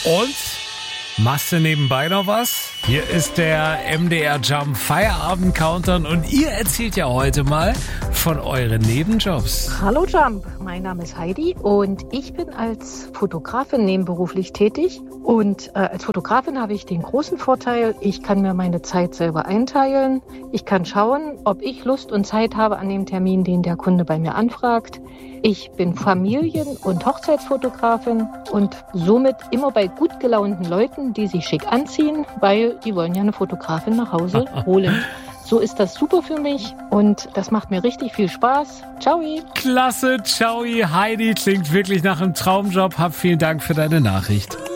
Und? Machst du nebenbei noch was? Hier ist der MDR Jump Feierabend Countdown und ihr erzählt ja heute mal von euren Nebenjobs. Hallo Jump, mein Name ist Heidi und ich bin als Fotografin nebenberuflich tätig. Und als Fotografin habe ich den großen Vorteil, ich kann mir meine Zeit selber einteilen. Ich kann schauen, ob ich Lust und Zeit habe an dem Termin, den der Kunde bei mir anfragt. Ich bin Familien- und Hochzeitsfotografin und somit immer bei gut gelaunten Leuten, die sich schick anziehen, weil die wollen ja eine Fotografin nach Hause holen. So ist das super für mich und das macht mir richtig viel Spaß. Ciao! Klasse, ciao Heidi, klingt wirklich nach einem Traumjob. Hab vielen Dank für deine Nachricht.